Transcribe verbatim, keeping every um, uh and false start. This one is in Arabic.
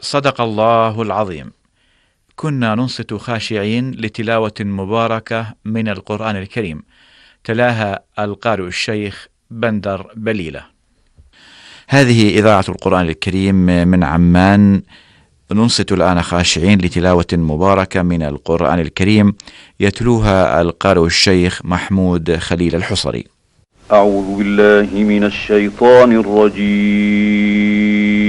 صدق الله العظيم. كنا ننصت خاشعين لتلاوة مباركة من القرآن الكريم، تلاها القارئ الشيخ بندر بليلة. هذه إذاعة القرآن الكريم من عمان. ننصت الآن خاشعين لتلاوة مباركة من القرآن الكريم يتلوها القارئ الشيخ محمود خليل الحصري. أعوذ بالله من الشيطان الرجيم.